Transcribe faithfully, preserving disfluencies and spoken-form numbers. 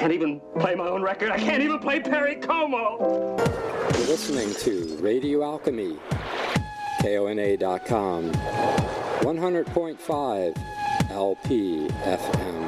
can't even play my own record. I can't even play Perry Como. You're listening to Radio Alchemy, K O N A dot com, one hundred point five L P F M.